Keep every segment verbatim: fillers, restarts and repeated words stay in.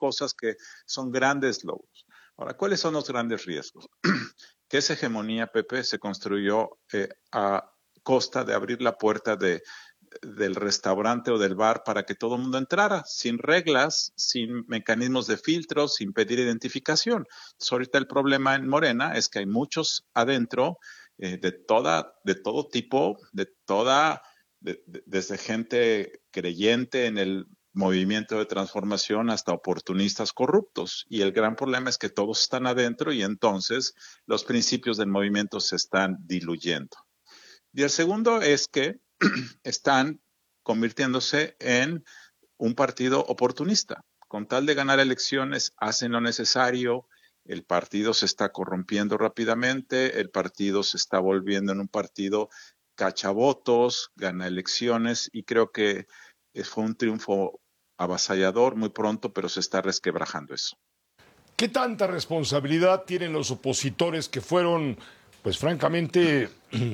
cosas que son grandes logros. Ahora, ¿cuáles son los grandes riesgos? Que esa hegemonía, Pepe, se construyó eh, a costa de abrir la puerta de, del restaurante o del bar para que todo el mundo entrara, sin reglas, sin mecanismos de filtro, sin pedir identificación. Entonces, ahorita el problema en Morena es que hay muchos adentro eh, de, toda, de todo tipo, de toda, de, de, desde gente creyente en el movimiento de transformación hasta oportunistas corruptos. Y el gran problema es que todos están adentro y entonces los principios del movimiento se están diluyendo. Y el segundo es que están convirtiéndose en un partido oportunista. Con tal de ganar elecciones, hacen lo necesario, el partido se está corrompiendo rápidamente, el partido se está volviendo en un partido cachavotos, gana elecciones y creo que fue un triunfo avasallador muy pronto, pero se está resquebrajando eso. ¿Qué tanta responsabilidad tienen los opositores que fueron, pues francamente,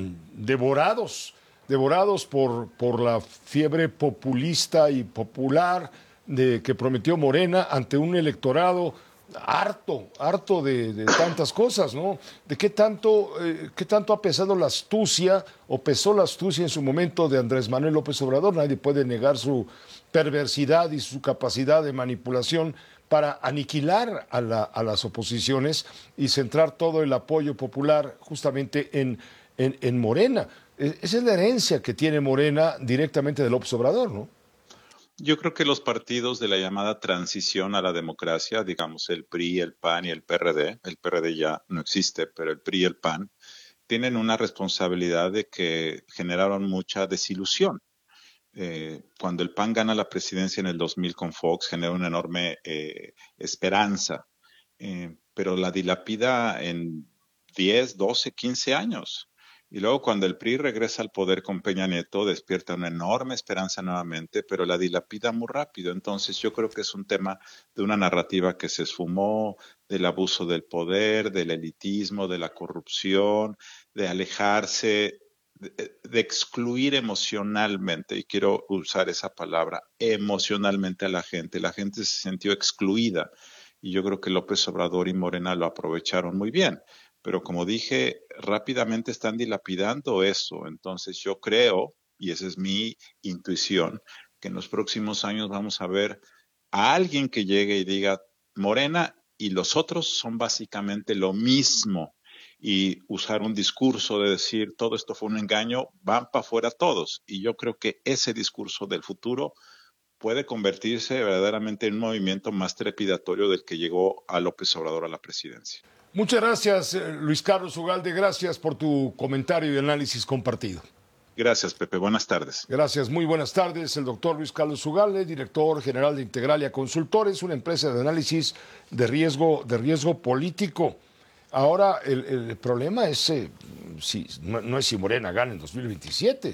devorados, devorados por, por la fiebre populista y popular de, que prometió Morena ante un electorado harto, harto de, de tantas cosas, ¿no? ¿De qué tanto, eh, qué tanto ha pesado la astucia o pesó la astucia en su momento de Andrés Manuel López Obrador? Nadie puede negar su perversidad y su capacidad de manipulación para aniquilar a, la, a las oposiciones y centrar todo el apoyo popular justamente en, en, en Morena. Esa es la herencia que tiene Morena directamente de López Obrador, ¿no? Yo creo que los partidos de la llamada transición a la democracia, digamos el P R I, el P A N y el P R D, el P R D ya no existe, pero el P R I y el P A N, tienen una responsabilidad de que generaron mucha desilusión. Eh, cuando el P A N gana la presidencia en el dos mil con Fox, genera una enorme eh, esperanza, eh, pero la dilapida en diez, doce, quince años. Y luego cuando el P R I regresa al poder con Peña Nieto, despierta una enorme esperanza nuevamente, pero la dilapida muy rápido. Entonces yo creo que es un tema de una narrativa que se esfumó, del abuso del poder, del elitismo, de la corrupción, de alejarse, de, de excluir emocionalmente, y quiero usar esa palabra, emocionalmente a la gente. La gente se sintió excluida y yo creo que López Obrador y Morena lo aprovecharon muy bien. Pero como dije, rápidamente están dilapidando eso. Entonces yo creo, y esa es mi intuición, que en los próximos años vamos a ver a alguien que llegue y diga, Morena y los otros son básicamente lo mismo. Y usar un discurso de decir, todo esto fue un engaño, van para afuera todos. Y yo creo que ese discurso del futuro puede convertirse verdaderamente en un movimiento más trepidatorio del que llegó a López Obrador a la presidencia. Muchas gracias, Luis Carlos Ugalde. Gracias por tu comentario y análisis compartido. Gracias, Pepe. Buenas tardes. Gracias. Muy buenas tardes. El doctor Luis Carlos Ugalde, director general de Integralia Consultores, una empresa de análisis de riesgo, de riesgo político. Ahora, el, el problema es, eh, si, no, no es si Morena gana en dos mil veintisiete,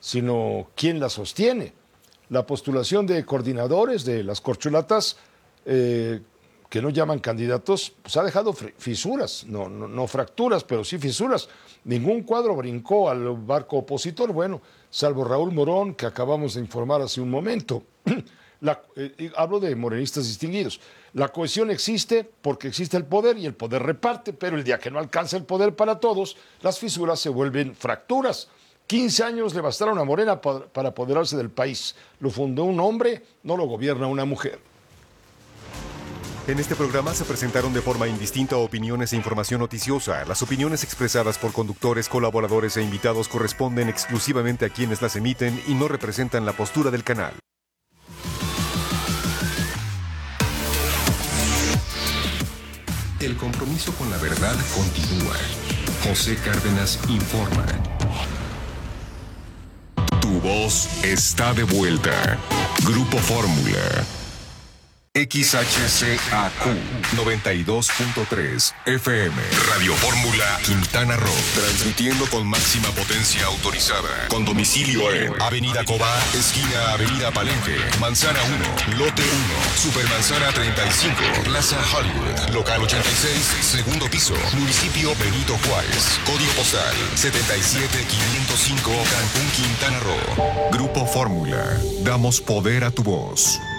sino quién la sostiene. La postulación de coordinadores de las corcholatas, eh, que no llaman candidatos, pues ha dejado fisuras, no, no, no fracturas, pero sí fisuras. Ningún cuadro brincó al barco opositor, bueno, salvo Raúl Morón, que acabamos de informar hace un momento. La, eh, hablo de morenistas distinguidos. La cohesión existe porque existe el poder y el poder reparte, pero el día que no alcanza el poder para todos, las fisuras se vuelven fracturas. quince años le bastaron a Morena para, para apoderarse del país. Lo fundó un hombre, no lo gobierna una mujer. En este programa se presentaron de forma indistinta opiniones e información noticiosa. Las opiniones expresadas por conductores, colaboradores e invitados corresponden exclusivamente a quienes las emiten y no representan la postura del canal. El compromiso con la verdad continúa. José Cárdenas informa. Tu voz está de vuelta. Grupo Fórmula. X H C A Q noventa y dos punto tres F M. Radio Fórmula Quintana Roo. Transmitiendo con máxima potencia autorizada. Con domicilio en Avenida Cobá, esquina Avenida Palenque, Manzana uno, Lote uno, Supermanzana treinta y cinco, Plaza Hollywood, Local ochenta y seis, segundo piso, Municipio Benito Juárez. Código postal setenta y siete quinientos cinco, Cancún, Quintana Roo. Grupo Fórmula. Damos poder a tu voz.